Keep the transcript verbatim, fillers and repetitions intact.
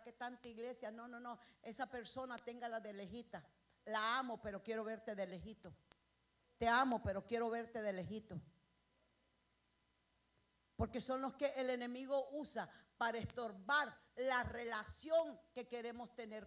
qué tanta iglesia? No, no, no. Esa persona téngala de lejita. La amo, pero quiero verte de lejito. Te amo, pero quiero verte de lejito. Porque son los que el enemigo usa para estorbar la relación que queremos tener